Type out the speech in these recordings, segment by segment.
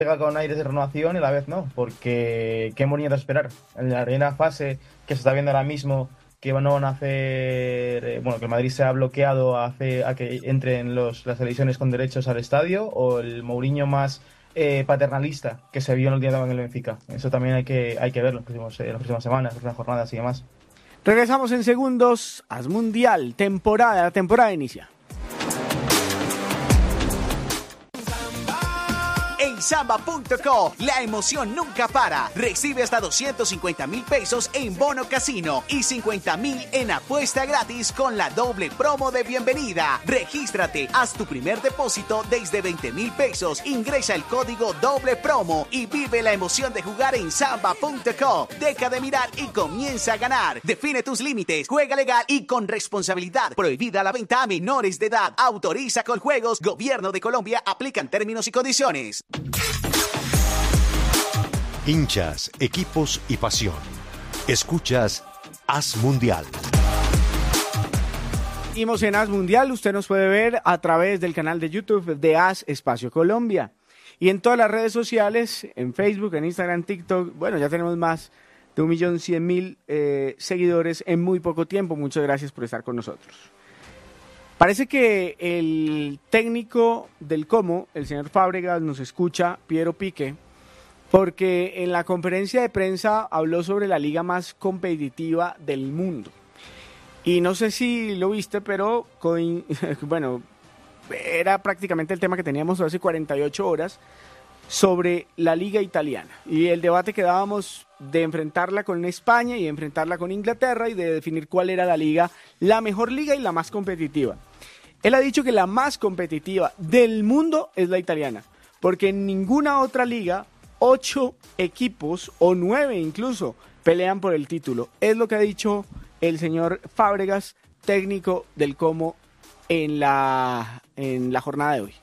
llega con aires de renovación y a la vez no, porque qué bonito esperar. En la primera fase que se está viendo ahora mismo, que no van a hacer, bueno, que el Madrid se ha bloqueado a que entren las selecciones con derechos al estadio, o el Mourinho más paternalista que se vio en el día de en el Benfica. Eso también hay que verlo en las próximas semanas, en las jornadas y demás. Regresamos en segundos. Haz Mundial, la temporada inicia. En Samba.co, la emoción nunca para. Recibe hasta 250,000 pesos en bono casino y 50,000 en apuesta gratis con la doble promo de bienvenida. Regístrate, haz tu primer depósito desde 20,000 pesos, ingresa el código doble promo y vive la emoción de jugar en Samba.co. Deja de mirar y comienza a ganar. Define tus límites, juega legal y con responsabilidad. Prohibida la venta a menores de edad. Autoriza con juegos. Gobierno de Colombia. Aplican términos y condiciones. Hinchas, equipos y pasión. Escuchas Haz Mundial. Seguimos en Haz Mundial. Usted nos puede ver a través del canal de YouTube de Haz Espacio Colombia. Y en todas las redes sociales, en Facebook, en Instagram, TikTok. Bueno, ya tenemos más de 1.100.000 seguidores en muy poco tiempo. Muchas gracias por estar con nosotros. Parece que el técnico del Como, el señor Fábregas, nos escucha, Piero Pique, porque en la conferencia de prensa habló sobre la liga más competitiva del mundo. Y no sé si lo viste, pero bueno, era prácticamente el tema que teníamos hace 48 horas sobre la liga italiana. Y el debate que dábamos de enfrentarla con España y enfrentarla con Inglaterra y de definir cuál era la mejor liga y la más competitiva. Él ha dicho que la más competitiva del mundo es la italiana, porque en ninguna otra liga 8 equipos o 9 incluso pelean por el título. Es lo que ha dicho el señor Fábregas, técnico del Como, en la jornada de hoy.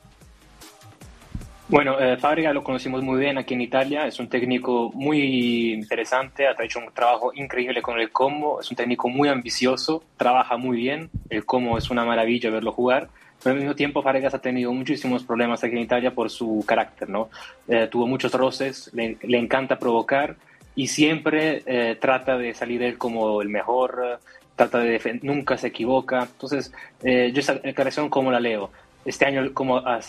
Bueno, Fábregas lo conocimos muy bien aquí en Italia, es un técnico muy interesante, ha hecho un trabajo increíble con el Como, es un técnico muy ambicioso, trabaja muy bien, el Como es una maravilla verlo jugar, pero al mismo tiempo Fábregas ha tenido muchísimos problemas aquí en Italia por su carácter, ¿no? Tuvo muchos roces, le encanta provocar y siempre trata de salir él como el mejor, trata de defender, nunca se equivoca, entonces yo esa declaración como la leo. Este año el Como ha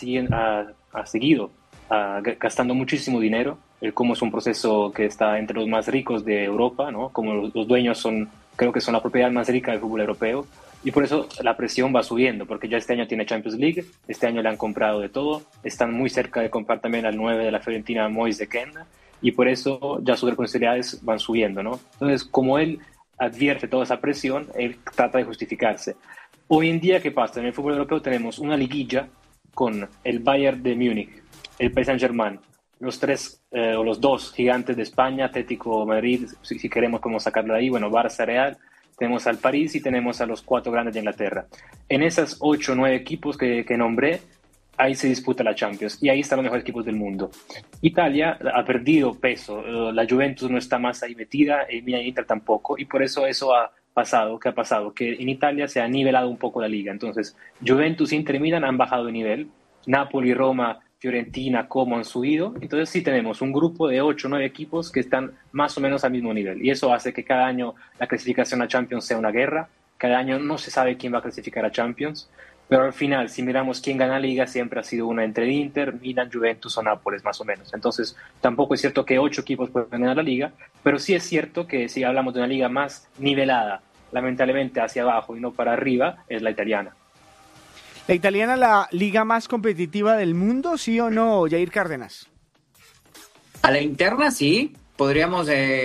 seguido gastando muchísimo dinero. El Como es un proceso que está entre los más ricos de Europa, ¿no? Como los dueños creo que son la propiedad más rica del fútbol europeo, y por eso la presión va subiendo, porque ya este año tiene Champions League, este año le han comprado de todo, están muy cerca de comprar también al 9 de la Fiorentina, Moise Kean, y por eso ya sus responsabilidades van subiendo, ¿no? Entonces, como él advierte toda esa presión, él trata de justificarse. Hoy en día, ¿qué pasa? En el fútbol europeo tenemos una liguilla con el Bayern de Múnich, el Paris Saint-Germain, los tres o los dos gigantes de España, Atlético Madrid, si queremos cómo sacarlo de ahí, bueno, Barça, Real, tenemos al París y tenemos a los 4 grandes de Inglaterra. En esos 8 o 9 equipos que nombré, ahí se disputa la Champions y ahí están los mejores equipos del mundo. Italia ha perdido peso, la Juventus no está más ahí metida, el Milan Inter tampoco, y por eso ha pasado, ¿qué ha pasado? Que en Italia se ha nivelado un poco la liga. Entonces, Juventus, Inter y Milan han bajado de nivel, Napoli, Roma, Fiorentina, Como han subido. Entonces sí tenemos un grupo de 8 o 9 equipos que están más o menos al mismo nivel. Y eso hace que cada año la clasificación a Champions sea una guerra. Cada año no se sabe quién va a clasificar a Champions. Pero al final, si miramos quién gana la liga, siempre ha sido una entre Inter, Milan, Juventus o Nápoles, más o menos. Entonces, tampoco es cierto que 8 equipos pueden ganar la liga, pero sí es cierto que si hablamos de una liga más nivelada, lamentablemente hacia abajo y no para arriba, es la italiana. ¿La italiana la liga más competitiva del mundo, sí o no, Jair Cárdenas? A la interna sí, podríamos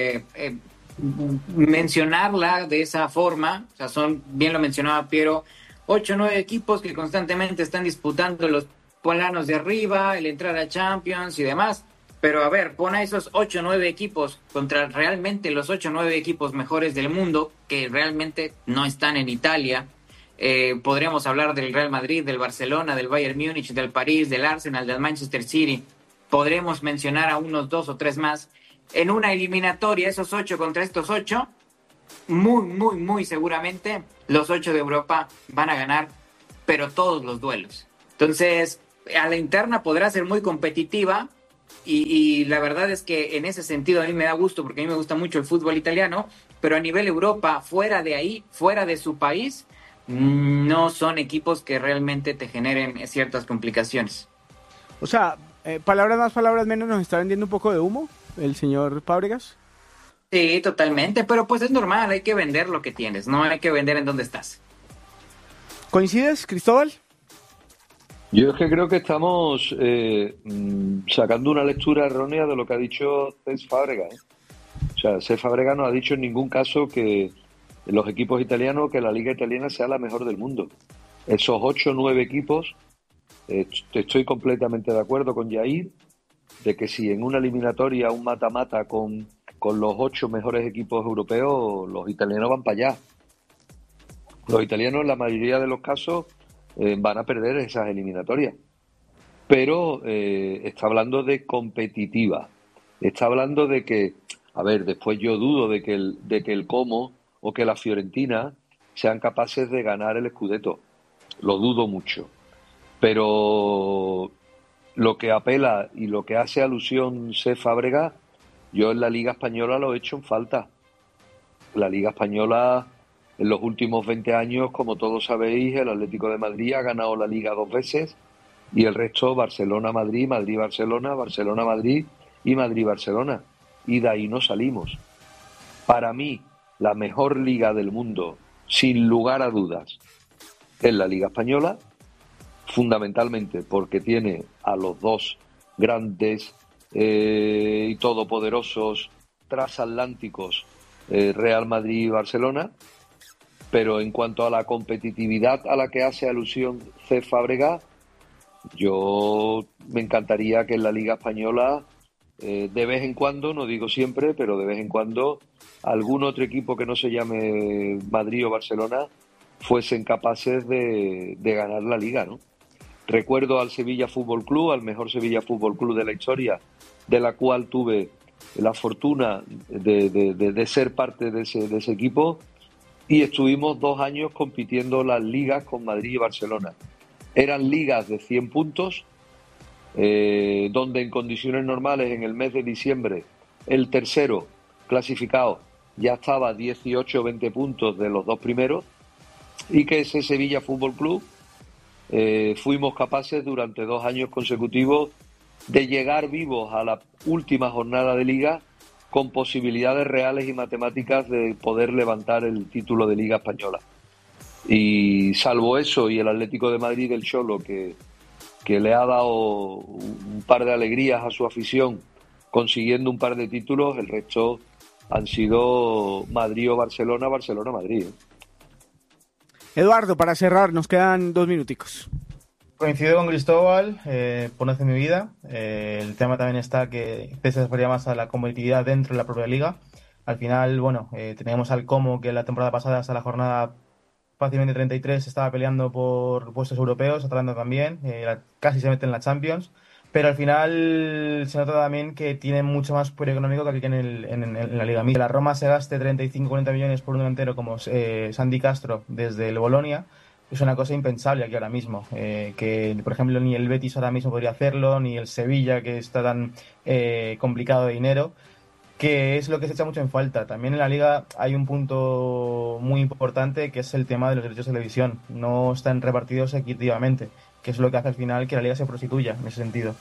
mencionarla de esa forma. O sea, son, bien lo mencionaba Piero, 8 o 9 equipos que constantemente están disputando los planos de arriba, el entrar a Champions y demás. Pero a ver, pon a esos 8 o 9 equipos contra realmente los 8 o 9 equipos mejores del mundo, que realmente no están en Italia. Podríamos hablar del Real Madrid, del Barcelona, del Bayern Múnich, del París, del Arsenal, del Manchester City. Podremos mencionar a unos 2 o 3 más. En una eliminatoria, esos 8 contra estos 8, muy seguramente los 8 de Europa van a ganar, pero todos los duelos. Entonces, a la interna podrá ser muy competitiva, y la verdad es que en ese sentido a mí me da gusto, porque a mí me gusta mucho el fútbol italiano, pero a nivel Europa, fuera de ahí, fuera de su país, no son equipos que realmente te generen ciertas complicaciones. O sea, palabras más, palabras menos, nos está vendiendo un poco de humo el señor Fábregas. Sí, totalmente, pero pues es normal, hay que vender lo que tienes, no hay que vender en donde estás. ¿Coincides, Cristóbal? Yo es que creo que estamos sacando una lectura errónea de lo que ha dicho Cesc Fábregas. O sea, Cesc Fábregas no ha dicho en ningún caso que los equipos italianos, que la liga italiana sea la mejor del mundo. Esos 8 o 9 equipos, estoy completamente de acuerdo con Jair, de que si en una eliminatoria, un mata-mata con los 8 mejores equipos europeos, los italianos van para allá. Los italianos, en la mayoría de los casos, van a perder esas eliminatorias. Pero está hablando de competitiva. Está hablando de que, a ver, después yo dudo de que el Como o que la Fiorentina sean capaces de ganar el Scudetto. Lo dudo mucho. Pero lo que apela y lo que hace alusión Cesc Fábregas, yo en la Liga Española lo he hecho en falta. La Liga Española, en los últimos 20 años, como todos sabéis, el Atlético de Madrid ha ganado la Liga 2 veces y el resto Barcelona-Madrid, Madrid-Barcelona, Barcelona-Madrid y Madrid-Barcelona. Y de ahí no salimos. Para mí, la mejor liga del mundo, sin lugar a dudas, es la Liga Española, fundamentalmente porque tiene a los dos grandes y todopoderosos transatlánticos, Real Madrid y Barcelona. Pero en cuanto a la competitividad a la que hace alusión Cesc Fábregas, yo me encantaría que en la Liga Española, de vez en cuando, no digo siempre, pero de vez en cuando, algún otro equipo que no se llame Madrid o Barcelona fuesen capaces de ganar la Liga, ¿no? Recuerdo al Sevilla Fútbol Club, al mejor Sevilla Fútbol Club de la historia, de la cual tuve la fortuna de ser parte de ese equipo, y estuvimos 2 años compitiendo las ligas con Madrid y Barcelona. Eran ligas de 100 puntos, donde en condiciones normales, en el mes de diciembre, el tercero clasificado ya estaba a 18 o 20 puntos de los 2 primeros, y que ese Sevilla Fútbol Club fuimos capaces durante 2 años consecutivos de llegar vivos a la última jornada de liga con posibilidades reales y matemáticas de poder levantar el título de Liga Española. Y salvo eso y el Atlético de Madrid del Cholo, que le ha dado un par de alegrías a su afición consiguiendo un par de títulos, el resto han sido Madrid o Barcelona, Barcelona-Madrid. Eduardo, para cerrar, nos quedan 2 minuticos. Coincido con Cristóbal, por no hacer mi vida. El tema también está que se refería más a la competitividad dentro de la propia liga. Al final, bueno, teníamos al Como, que la temporada pasada hasta la jornada fácilmente 33 estaba peleando por puestos europeos, Atalanta también, casi se mete en la Champions. Pero al final se nota también que tiene mucho más poder económico que aquí en la Liga Mía. La Roma se gaste 35-40 millones por un delantero como Sandy Castro desde el Bolonia. Es una cosa impensable aquí ahora mismo. Que, por ejemplo, ni el Betis ahora mismo podría hacerlo, ni el Sevilla, que está tan complicado de dinero, que es lo que se echa mucho en falta. También en la Liga hay un punto muy importante, que es el tema de los derechos de televisión. No están repartidos equitativamente, que es lo que hace al final que la Liga se prostituya en ese sentido.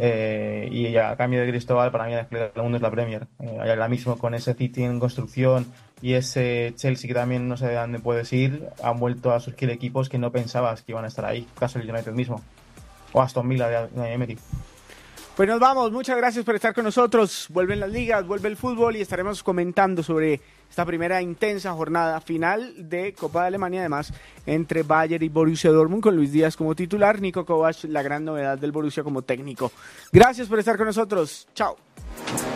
Y a cambio de Cristóbal, para mí la del mundo es la Premier. Ahora mismo con ese City en construcción y ese Chelsea que también no sé de dónde puedes ir, han vuelto a surgir equipos que no pensabas que iban a estar ahí. Caso del United mismo. O Aston Villa de Emery. Pues nos vamos, muchas gracias por estar con nosotros. Vuelven las ligas, vuelve el fútbol y estaremos comentando sobre esta primera intensa jornada final de Copa de Alemania, además entre Bayern y Borussia Dortmund, con Luis Díaz como titular, Niko Kovac, la gran novedad del Borussia como técnico. Gracias por estar con nosotros, chao.